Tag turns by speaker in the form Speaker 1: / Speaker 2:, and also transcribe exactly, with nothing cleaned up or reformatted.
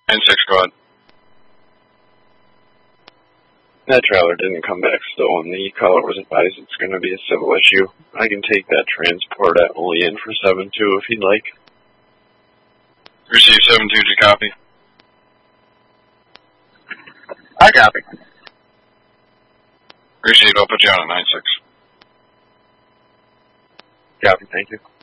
Speaker 1: nine six, go ahead.
Speaker 2: That trailer didn't come back stolen. The caller was advised it's going to be a civil issue. I can take that transport at only in for seven two if he'd like.
Speaker 1: Receive seven two, did you copy?
Speaker 3: I copy.
Speaker 1: Receive, I'll put you on at nine six.
Speaker 2: Copy, thank you.